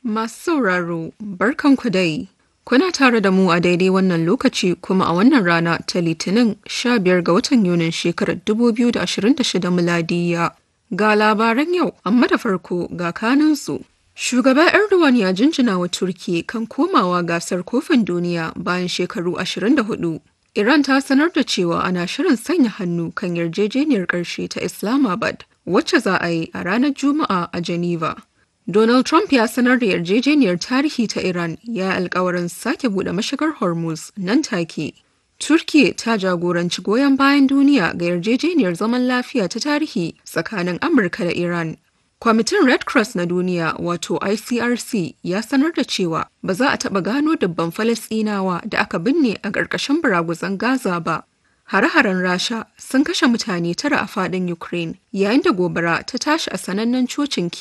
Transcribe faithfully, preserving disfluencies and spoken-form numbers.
Masu sauraro, barkanku dai. Kuna tare da mu a daidai wannan lokaci kuma a wannan rana ta Litinin sha biyar ga watan Yunin shekarar dubu biyu da ashirin da shida miladiyya. Ga labaran yau, amma da farko ga kanunsu. Shugaba Erdogan ya jinjina wa Turki kan komawa gasar kofin duniya bayan shekaru ashirin da hudu. Iran ta sanar da cewa ana shirin sanya hannu kan yarjejeniyar ƙarshe ta Islamabad, wacce za a yi a ranar Juma'a a Geneva. Donald Trump ya sanar da yarjejeniyar tarihi ta Iran ya alkawarin sake bude mashigar Hormuz nan take. Turki ta jagoranci goyon bayan duniya ga yarjejeniyar zaman lafiya ta tarihi tsakanin Amurka da Iran. Kwamitin Red Cross na duniya wato I C R C ya sanar da cewa ba za a taɓa gano dubban Falasɗinawa da aka binne a ƙarƙashin baraguzan Gaza ba. Hare-haren Rasha sun kashe mutane tara a faɗin Ukraine yayin da gobara ta tashi a sanannen cocin